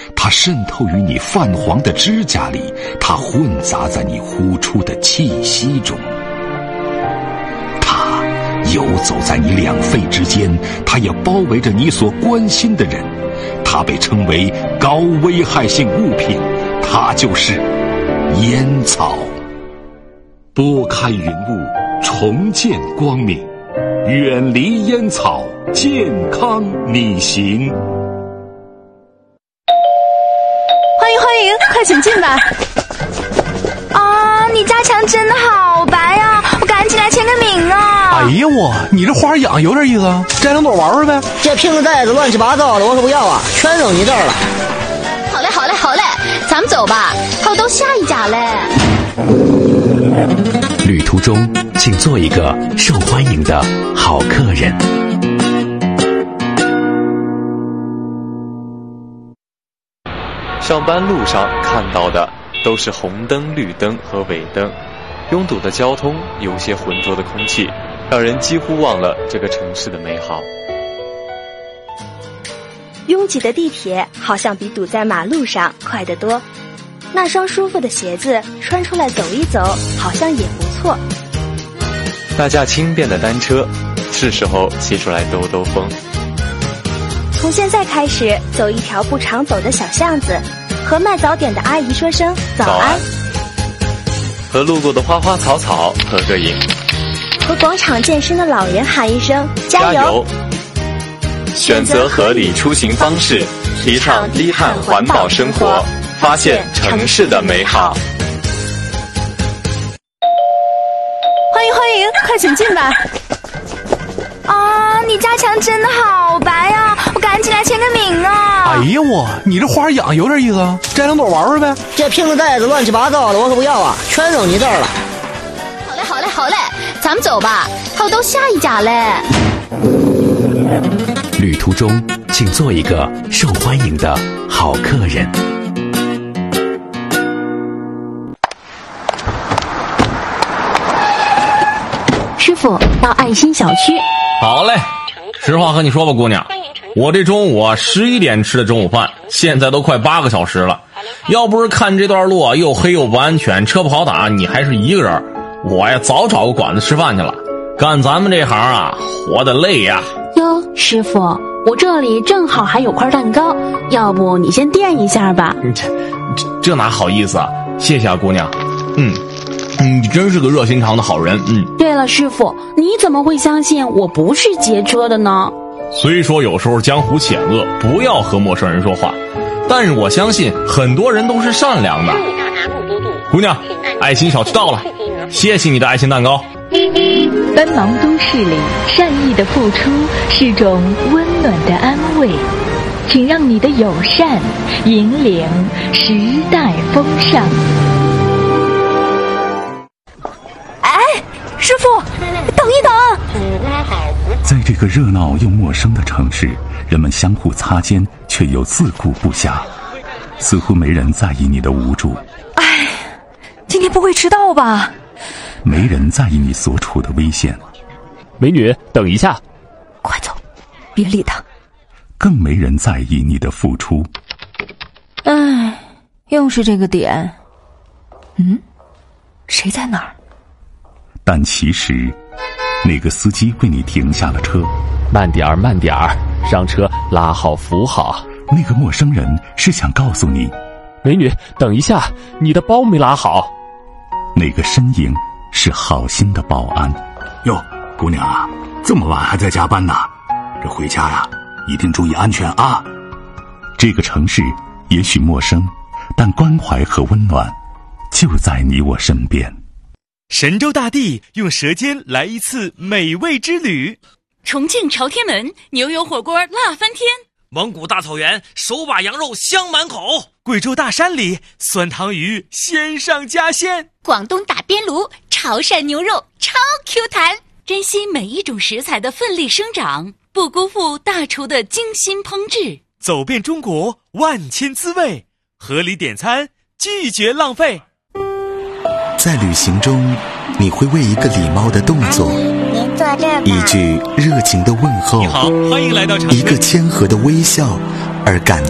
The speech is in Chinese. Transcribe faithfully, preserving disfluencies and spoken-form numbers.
它渗透于你泛黄的指甲里，它混杂在你呼出的气息中。它游走在你两肺之间，它也包围着你所关心的人。它被称为高危害性物品，它就是烟草。拨开云雾，重见光明，远离烟草，健康你行。 欢迎欢迎，快请进吧。 啊，你家墙真的好白啊，我赶紧来签个名啊。 哎呀我，你这花养有点意思，摘两朵玩玩呗。 这瓶子袋子乱七八糟的，我可不要啊，全扔你这儿了。 好嘞好嘞好嘞，咱们走吧，还有到下一家嘞。 旅途中请做一个受欢迎的好客人。 上班路上看到的都是红灯、绿灯和尾灯，拥堵的交通，有些浑浊的空气，让人几乎忘了这个城市的美好。 拥挤的地铁好像比堵在马路上快得多，那双舒服的鞋子穿出来走一走，好像也不错。 那架轻便的单车，是时候骑出来兜兜风。 从现在开始，走一条不常走的小巷子，和卖早点的阿姨说声早安，早安和路过的花花草草合个影， 和广场健身的老人喊一声加油。加油，选择合理出行方式，提倡低碳环保生活，发现城市的美好。 欢迎欢迎，快请进吧。 啊，你家墙真的好白啊，我赶紧来签个名啊。 哎呀我，你这花养有点意思，摘两朵玩玩呗。 这瓶子袋子乱七八糟的，我可不要啊，全扔你这儿了。 好嘞好嘞好嘞，咱们走吧，还有到下一家嘞。 旅途中请做一个受欢迎的好客人。 师傅，到爱心小区。 好嘞，实话和你说吧，姑娘，我这中午啊十一点吃的中午饭，现在都快八个小时了。要不是看这段路啊又黑又不安全，车不好打，你还是一个人，我呀早找个馆子吃饭去了。干咱们这行啊，活得累呀。 哟，师傅，我这里正好还有块蛋糕，要不你先垫一下吧。 这这这哪好意思啊，谢谢啊姑娘。嗯你真是个热心肠的好人。嗯。 对了，师傅，你怎么会相信我不是劫车的呢？ 虽说有时候江湖险恶，不要和陌生人说话，但是我相信很多人都是善良的。姑娘，爱心小区到了，谢谢你的爱心蛋糕。 奔忙都市里，善意的付出是种温暖的安慰，请让你的友善引领时代风尚。 师傅，等一等！ 在这个热闹又陌生的城市，人们相互擦肩，却又自顾不暇，似乎没人在意你的无助。 哎，今天不会迟到吧？ 没人在意你所处的危险。 美女，等一下！ 快走，别理他。 更没人在意你的付出。 哎，又是这个点。嗯，谁在哪儿？ 但其实，那个司机为你停下了车。 慢点儿，慢点儿，上车，拉好扶好。 那个陌生人是想告诉你， 美女，等一下，你的包没拉好。 那个身影是好心的保安。 哟，姑娘啊，这么晚还在加班呢？这回家呀，一定注意安全啊。 这个城市也许陌生，但关怀和温暖就在你我身边。 神州大地用舌尖来一次美味之旅， 重庆朝天门牛油火锅辣翻天， 蒙古大草原手把羊肉香满口，贵州大山里酸汤鱼鲜上加鲜， 广东打边炉潮汕牛肉超 Q 弹。珍惜每一种食材的奋力生长，不辜负大厨的精心烹制。 走遍中国万千滋味，合理点餐，拒绝浪费。 在旅行中，你会为一个礼貌的动作，一句热情的问候， 你好，欢迎来到长一个谦和的微笑而感